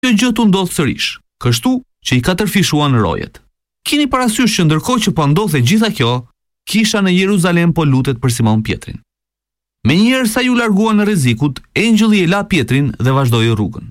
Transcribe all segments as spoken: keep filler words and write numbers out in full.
Kjo gjë tu ndodh sërish, kështu që i katërfishuan rojet. Kini parasysh që ndërkohë që po ndodhte gjitha kjo, kisha në Jeruzalem po lutet për Simon Pietrin. Menjëherë sa ju largua në rrezikut, engjëlli e la Pietrin dhe vazhdoi rrugën.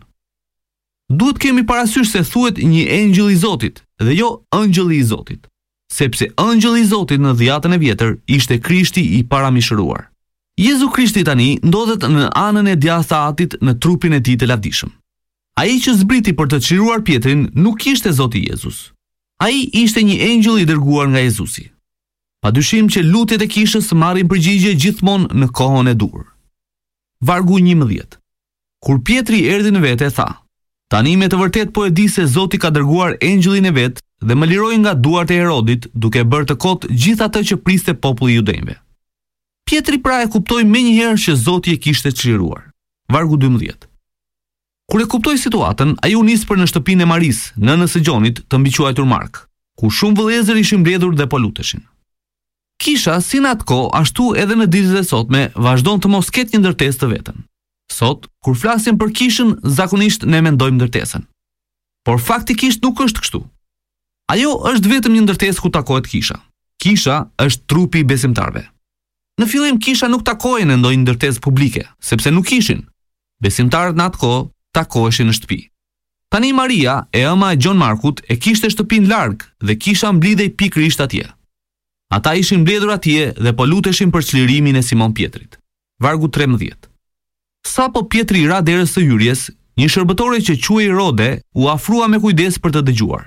Duhet kemi parasysh se thuhet një engjëll i Zotit dhe jo ëngjëlli i Zotit, sepse ëngjëlli i Zotit në dhjetën e vjetër ishte Krishti i paramishëruar. Jezu Krishti tani ndodhet në anën e djathtë të Atit në trupin e tij të lavdishëm. Ai që zbriti për të çliruar Pietrin nuk ishte Zoti Jezus. Ai ishte një engjëll i dërguar nga Jezusi. Padyshim që lutjet e kishës marrin përgjigje gjithmonë në kohën e dur. Vargu njëmbëdhjetë. Kur Pietri erdhi në vete, tha: "Tani me të vërtet po e di se Zoti ka dërguar engjëllin e vet dhe më liroi nga duart e Herodit, duke bërë të kot gjithë atë që priste populli i judejve." Pietri pra e kuptoi menjëherë që Zoti e kishte çliruar. Vargu dymbëdhjetë. Kur e kuptoi situatën, ai u nis për në shtëpinë e Maris, nënës së Gjonit, të mbiquajtur Mark, ku shumë vëllezër ishin mbledhur dhe po luteshin. Kisha, si në atë kohë, ashtu edhe në ditët e sotme, vazhdon të mos ketë një ndërtesë të vetën. Sot, kur flasim për kishën, zakonisht ne mendojmë ndërtesën. Por faktikisht nuk është kështu. Ajo është vetëm një ndërtesë ku takohet kisha. Kisha është trupi i besimtarve. Në fillim kisha nuk takohej në ndonjë ndërtesë publike, sepse nuk kishin. Besimtarët në atë kohë takoheshin në shtëpi. Tani Maria, e ëma e Gjon Markut, e kishte shtëpinë larg dhe kisha mblidhej pikërisht atje. Ata ishin mbledhur atje dhe po luteshin për çlirimin e Simon Pietrit. Vargu trembëdhjetë. Sapo Pietri ra derës së hyrjes, një shërbëtore që quhej Rode u afrua me kujdes për të dëgjuar.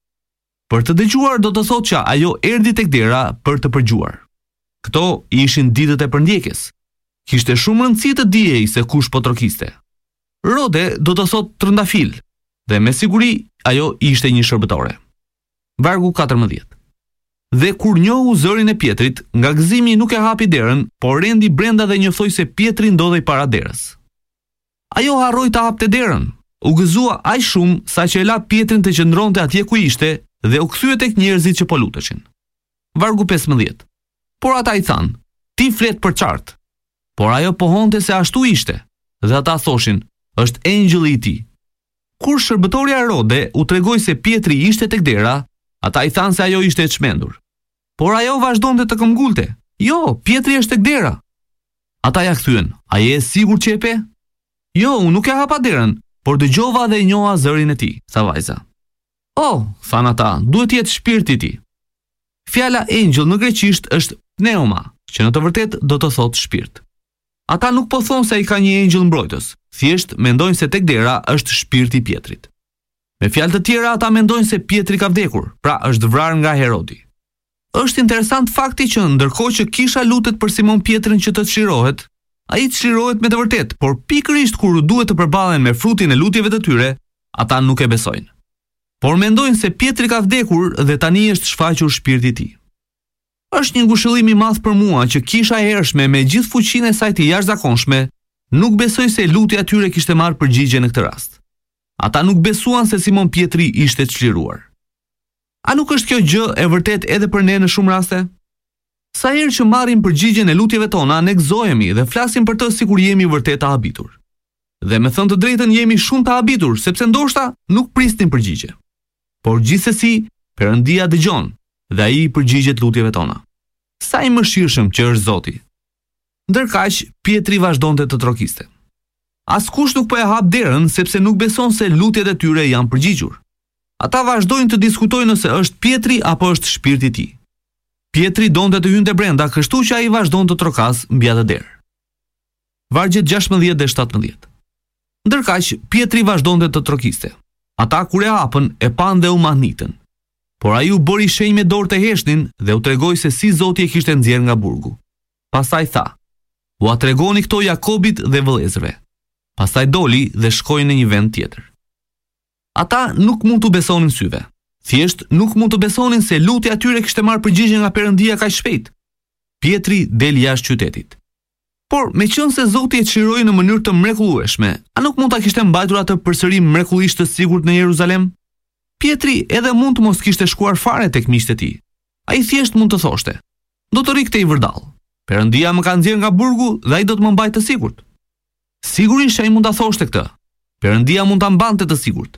Për të dëgjuar do të thotë që ajo erdhi tek dera për të përgjuar. Këto ishin ditët e përndjekjes. Kishte shumë rëndësi të dijej se kush po trokiste. Rode do të thotë trëndafil, dhe me siguri ajo ishte një shërbëtore. Vargu katërmbëdhjetë. Dhe kur njohu zërin e Pietrit, nga gëzimi nuk e hapi derën, por rendi brenda dhe njoftoi se Pietri ndodhej para derës. Ajo harroi të hapte derën, u gëzua aq shumë sa që e la Pietrin të qëndronte atje ku ishte dhe u kthye tek njerëzit që po luteshin. Vargu pesëmbëdhjetë. Por ata i thanë: "Ti flet për qartë." Por ajo pohonte se ashtu ishte, dhe ata thoshin: "Është engjëlli i tij." Kur shërbëtorja Rode u tregoi se Pietri ishte tek dera, ata i thanë se ajo ishte e çmendur. Por ajo vazhdonte të këmbgulte: "Jo, Pietri është tek dera." Ata ja kthyen: "A je sigurt që e pe?" "Jo, unë nuk e hapa derën, por dëgjova dhe e njoha zërin e tij," tha vajza. "Oh," thanë ata, "duhet të jetë shpirti i tij." Fjala engjëll në greqisht është pneuma, që në të vërtetë do të thotë shpirt. Ata nuk po thonë se ai ka një engjëll mbrojtës, thjesht mendojnë se tek dera është shpirti i Pietrit. Me fjalë të tjera, ata mendojnë se Pietri ka vdekur, pra është vrarë nga Herodi. Është interesant fakti që ndërkohë që kisha lutet për Simon Pietrin që të çlirohet, ai çlirohet me të vërtetë, por pikërisht kur duhet të përballen me frutin e lutjeve të tyre, ata nuk e besojnë. Por mendojnë se Pietri ka vdekur dhe tani është shfaqur shpirti i tij. Është një ngushëllim i madh për mua që kisha e hershme me gjithë fuqinë e saj të jashtëzakonshme nuk besoi se lutja e tyre kishte marrë përgjigje në këtë rast. Ata nuk besuan se Simon Pietri ishte çliruar. A nuk është kjo gjë e vërtet edhe për ne në shumë raste? Sa herë që marrim përgjigjen e lutjeve tona, ne gëzohemi dhe flasim për të sikur jemi vërtet të habitur. Dhe me thënë të drejtën jemi shumë të habitur, sepse ndoshta nuk prisnim përgjigje. Por gjithsesi, Perëndia dëgjon dhe ai i përgjigjet lutjeve tona. Sa i mëshirshëm që është Zoti. Ndërkaq, Pietri vazhdonte të trokiste. Askush nuk po e hap derën sepse nuk beson se lutjet e tyre janë përgjigjur. Ata vazhdojnë të diskutojnë nëse është Pietri apo është shpirti i tij. Pietri donte të hynte brenda, kështu që ai vazhdon të trokas mbi atë derë. Vargjet gjashtëmbëdhjetë dhe shtatëmbëdhjetë. Ndërkaq, Pietri vazhdonte të trokiste. Ata kur e hapën e pan dhe u mahnitën. Por ai u bëri shenjë me dorë të heshtin dhe u tregoi se si Zoti e kishte nxjerrë nga burgu. Pastaj tha: "Ua tregoni këto Jakobit dhe vëllezërve." Pastaj doli dhe shkoi në një vend tjetër. Ata nuk mund të besonin syve. Thjesht nuk mund të besonin se lutja e tyre kishte marrë përgjigje nga Perëndia kaq shpejt. Pietri deli jashtë qytetit. Por meqense Zoti e çliroi në mënyrë të mrekullueshme, a nuk mund ta kishte mbajtur atë përsëri mrekullisht të sigurt në Jeruzalem? Pietri edhe mund të mos kishte shkuar fare tek miqtë e tij. Ai thjesht mund të thoshte: "Do të rikthej vërdall. Perëndia më ka nxjerrë nga burgu dhe ai do të më mbajë të sigurt." Sigurisht ai mund ta thoshte këtë. Perëndia mund ta mbante të sigurt.